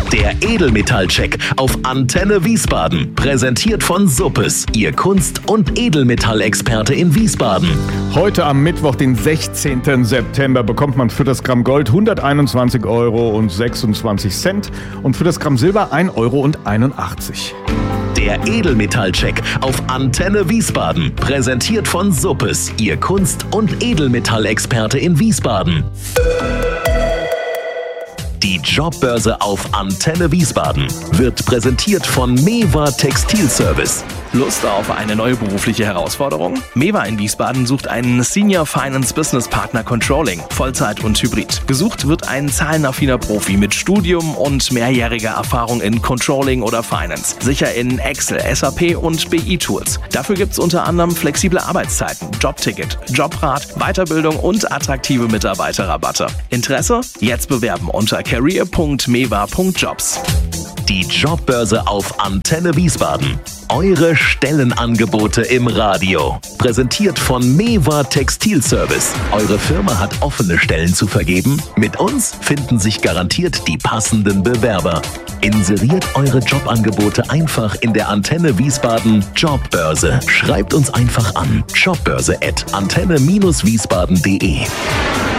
Der Edelmetallcheck auf Antenne Wiesbaden. Präsentiert von Suppes, Ihr Kunst- und Edelmetallexperte in Wiesbaden. Heute am Mittwoch, den 16. September, bekommt man für das Gramm Gold 121,26 € und für das Gramm Silber 1,81 €. Der Edelmetallcheck auf Antenne Wiesbaden. Präsentiert von Suppes, Ihr Kunst- und Edelmetallexperte in Wiesbaden. Die Jobbörse auf Antenne Wiesbaden wird präsentiert von Mewa Textilservice. Lust auf eine neue berufliche Herausforderung? Mewa in Wiesbaden sucht einen Senior Finance Business Partner Controlling, Vollzeit und Hybrid. Gesucht wird ein zahlenaffiner Profi mit Studium und mehrjähriger Erfahrung in Controlling oder Finance. Sicher in Excel, SAP und BI-Tools. Dafür gibt's unter anderem flexible Arbeitszeiten, Jobticket, Jobrat, Weiterbildung und attraktive Mitarbeiterrabatte. Interesse? Jetzt bewerben unter career.mewa.jobs. Die Jobbörse auf Antenne Wiesbaden. Eure Stellenangebote im Radio. Präsentiert von Mewa Textilservice. Eure Firma hat offene Stellen zu vergeben? Mit uns finden sich garantiert die passenden Bewerber. Inseriert eure Jobangebote einfach in der Antenne Wiesbaden Jobbörse. Schreibt uns einfach an jobbörse@antenne-wiesbaden.de.